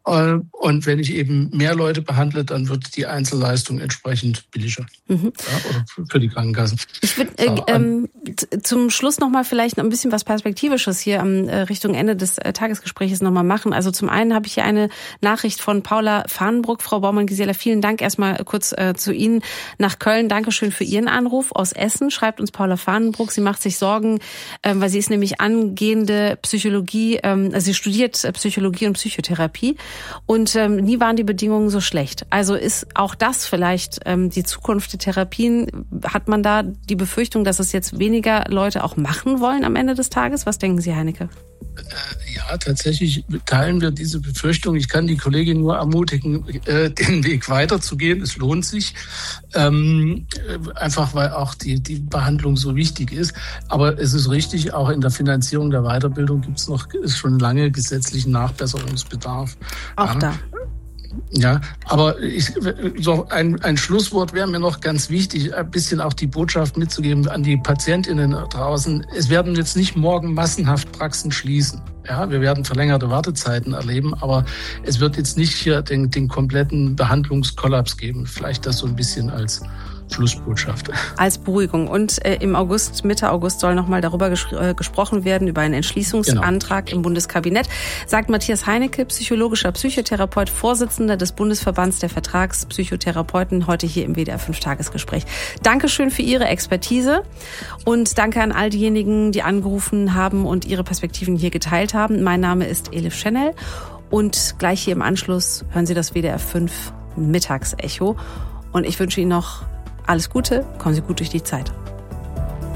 Und wenn ich eben mehr Leute behandle, dann wird die Einzelleistung entsprechend billiger. Ja, oder für die Krankenkassen. Ich würde zum Schluss nochmal vielleicht ein bisschen was Perspektivisches hier am Richtung Ende des Tagesgesprächs nochmal machen. Also zum einen habe ich hier eine Nachricht von Paula Fahnenbruck. Frau Baumann-Gisela, vielen Dank erstmal kurz zu Ihnen nach Köln. Dankeschön für Ihren Anruf. Aus Essen schreibt uns Paula Fahnenbruck. Sie macht sich Sorgen, weil sie ist nämlich angehende Psychologie, also sie studiert Psychologie und Psychotherapie. Und nie waren die Bedingungen so schlecht. Also ist auch das vielleicht die Zukunft der Therapien? Hat man da die Befürchtung, dass es jetzt weniger Leute auch machen wollen am Ende des Tages? Was denken Sie, Heinecke? Ja, tatsächlich teilen wir diese Befürchtung. Ich kann die Kollegin nur ermutigen, den Weg weiterzugehen. Es lohnt sich, einfach weil auch die Behandlung so wichtig ist. Aber es ist richtig, auch in der Finanzierung der Weiterbildung ist schon lange gesetzlichen Nachbesserungsbedarf. Auch da. Ja, aber so ein Schlusswort wäre mir noch ganz wichtig, ein bisschen auch die Botschaft mitzugeben an die PatientInnen draußen. Es werden jetzt nicht morgen massenhaft Praxen schließen. Ja, wir werden verlängerte Wartezeiten erleben, aber es wird jetzt nicht hier den kompletten Behandlungskollaps geben. Vielleicht das so ein bisschen als Schlussbotschaft. Als Beruhigung. Und im August, Mitte August soll nochmal darüber gesprochen werden, über einen Entschließungsantrag im Bundeskabinett, sagt Matthias Heinecke, psychologischer Psychotherapeut, Vorsitzender des Bundesverbands der Vertragspsychotherapeuten, heute hier im WDR 5 Tagesgespräch. Dankeschön für Ihre Expertise und danke an all diejenigen, die angerufen haben und ihre Perspektiven hier geteilt haben. Mein Name ist Elif Schenell und gleich hier im Anschluss hören Sie das WDR 5 Mittagsecho und ich wünsche Ihnen noch alles Gute, kommen Sie gut durch die Zeit.